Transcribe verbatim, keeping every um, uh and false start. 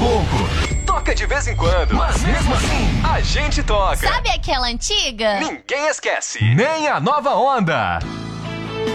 pouco. Toca de vez em quando. Mas mesmo assim, a gente toca. Sabe aquela antiga? Ninguém esquece. Nem a nova onda.